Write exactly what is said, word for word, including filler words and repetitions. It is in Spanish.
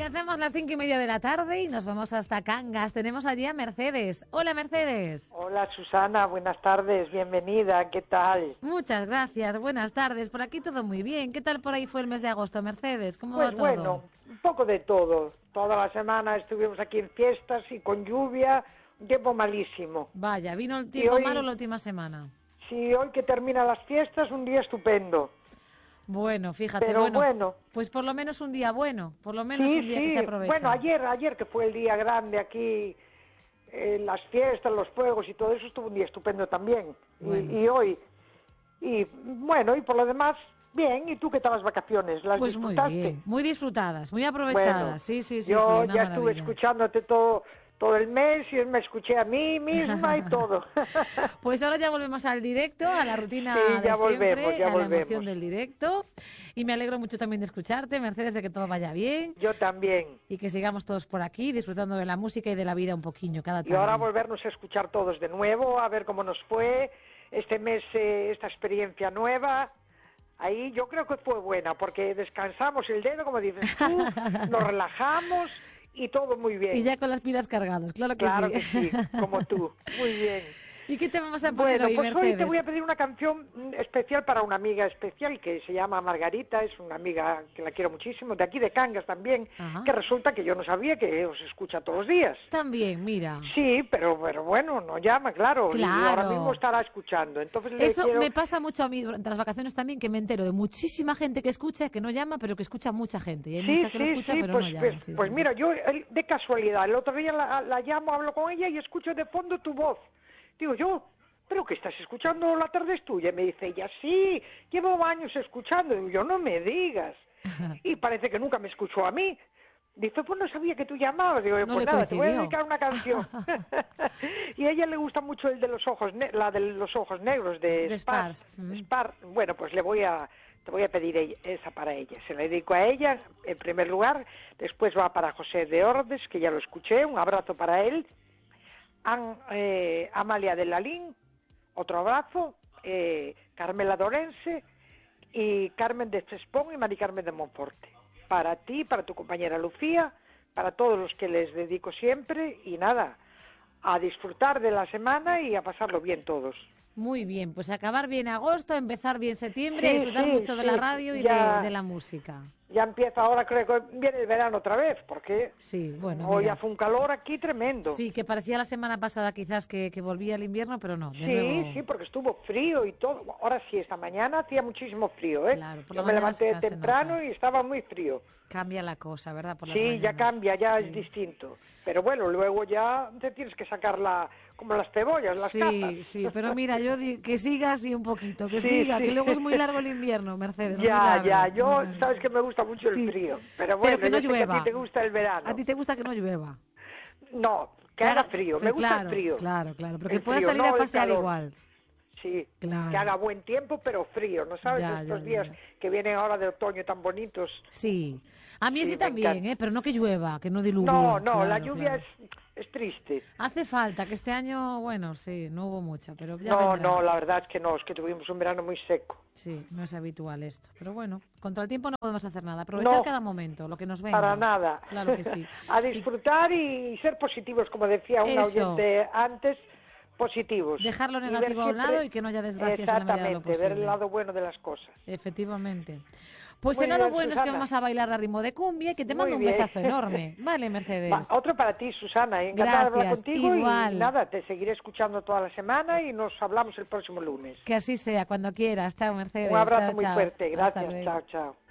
hacemos las cinco y media de la tarde y nos vamos hasta Cangas. Tenemos allí a Mercedes. Hola, Mercedes. Hola, Susana. Buenas tardes. Bienvenida. ¿Qué tal? Muchas gracias. Buenas tardes. Por aquí todo muy bien. ¿Qué tal por ahí fue el mes de agosto, Mercedes? ¿Cómo pues va todo? Bueno, un poco de todo. Toda la semana estuvimos aquí en fiestas y con lluvia, un tiempo malísimo. Vaya, ¿vino el tiempo hoy, malo la última semana? Sí, hoy que terminan las fiestas, un día estupendo. Bueno, fíjate, Pero bueno, bueno, pues por lo menos un día bueno, por lo menos sí, un día sí. que se aprovecha. Bueno, ayer, ayer que fue el día grande aquí, eh, las fiestas, los fuegos y todo eso, estuvo un día estupendo también. Bueno. Y, y hoy, y bueno, y por lo demás, bien. ¿Y tú qué tal las vacaciones? ¿Las Pues muy disfrutaste? bien, muy disfrutadas, muy aprovechadas, Bueno, sí, sí, sí. Yo sí, una ya maravilla. estuve escuchándote todo, todo el mes y me escuché a mí misma y todo. Pues ahora ya volvemos al directo, a la rutina Sí, ya de siempre, volvemos, ya a la volvemos. emoción del directo. Y me alegro mucho también de escucharte, Mercedes, de que todo vaya bien. Yo también. Y que sigamos todos por aquí disfrutando de la música y de la vida un poquillo cada tarde. Y ahora volvernos a escuchar todos de nuevo, a ver cómo nos fue este mes, eh, esta experiencia nueva. Ahí yo creo que fue buena, porque descansamos el dedo, como dices tú, nos relajamos y todo muy bien. Y ya con las pilas cargadas, claro que claro sí. que sí, como tú. Muy bien. ¿Y qué te vamos a poner Bueno, hoy, pues Mercedes? hoy te voy a pedir una canción especial para una amiga especial que se llama Margarita, es una amiga que la quiero muchísimo, de aquí de Cangas también, Ajá. que resulta que yo no sabía que os escucha todos los días. También, mira. Sí, pero, pero bueno, no llama, claro, Claro. y ahora mismo estará escuchando. Entonces le Eso quiero... me pasa mucho a mí durante las vacaciones también, que me entero de muchísima gente que escucha, que no llama, pero que escucha mucha gente. Y hay Sí, mucha que sí, no escucha, sí, pero pues, no llama. pues, Sí, pues sí, mira, sí. yo el- de casualidad, el otro día la, la llamo, hablo con ella y escucho de fondo tu voz. Digo yo, ¿pero qué estás escuchando? La tarde es tuya. Y me dice ella, sí, llevo años escuchando. Digo yo, no me digas. Y parece que nunca me escuchó a mí. Dice, pues no sabía que tú llamabas. Digo, No pues le nada, te voy a coincidió. dedicar una canción. Y a ella le gusta mucho el de los ojos, ne- la de los ojos negros de, De Spar. Spars, mm. Spar. Bueno, pues le voy a, te voy a pedir ella- esa para ella. Se la dedico a ella en primer lugar. Después va para José de Ordes, que ya lo escuché. Un abrazo para él. An, eh, Amalia de Lalín, otro abrazo. Eh, Carmela Dorense y Carmen de Cespón y Mari Carmen de Monforte. Para ti, para tu compañera Lucía, para todos los que les dedico siempre y nada, a disfrutar de la semana y a pasarlo bien todos. Muy bien, pues acabar bien agosto, empezar bien septiembre, Sí, disfrutar sí, mucho de sí, la radio y ya- de, de la música. Ya empieza ahora, creo que viene el verano otra vez, porque Sí, bueno, hoy mira. hace un calor aquí tremendo. Sí, que parecía la semana pasada quizás que, que volvía el invierno, pero no, de Sí, nuevo. sí, porque estuvo frío y todo. Ahora sí, esta mañana hacía muchísimo frío, ¿eh? Claro, por Yo la me mañana levanté se- se temprano nota. y estaba muy frío. Cambia la cosa, ¿verdad? Por las Sí, ya mañanas. cambia, ya Sí. es distinto. Pero bueno, luego ya te tienes que sacar la, como las cebollas, las Sí, catas. sí, pero mira, yo di- que siga así un poquito, que Sí, siga, sí. que luego es muy largo el invierno, Mercedes. muy Ya, largo, ya, muy yo, largo. sabes que me gusta mucho Sí, el frío. Pero bueno, que no yo sé que a llueva. ti te gusta el verano. A ti te gusta que no llueva. No, que Claro, haga frío, sí, me gusta claro, el frío. Claro, claro, pero que El puedas frío, salir no a el pasear calor. igual. Sí, Claro. que haga buen tiempo, pero frío, ¿no sabes? Ya, Estos ya, días ya. que vienen ahora de otoño tan bonitos. Sí. A mí Sí, sí me también, encanta. ¿eh? Pero no que llueva, que no diluvie. No, no, la Claro, lluvia claro. es, es triste. Hace falta, que este año, bueno, sí, no hubo mucha, pero ya No, vendrá. no, la verdad es que no, es que tuvimos un verano muy seco. Sí, no es habitual esto. Pero bueno, contra el tiempo no podemos hacer nada. Aprovechar No, cada momento, lo que nos venga. Para nada. Claro que sí. A disfrutar y ser positivos, como decía un Eso. oyente antes, positivos. Dejar lo Y ver negativo a un siempre- lado y que no haya desgracias en la medida de lo Exactamente, ver el posible. lado bueno de las cosas. Efectivamente. Pues Muy el lado bien, bueno es que Susana. vamos a bailar a ritmo de cumbia y que te Muy mando un bien. besazo enorme. Vale, Mercedes. Va, otro para ti, Susana. Encantada de hablar Gracias, contigo igual. y nada, te seguiré escuchando toda la semana y nos hablamos el próximo lunes. Que así sea, cuando quieras. Chao, Mercedes. Un abrazo Chao, muy chao. fuerte. Hasta Gracias. luego. Chao, chao.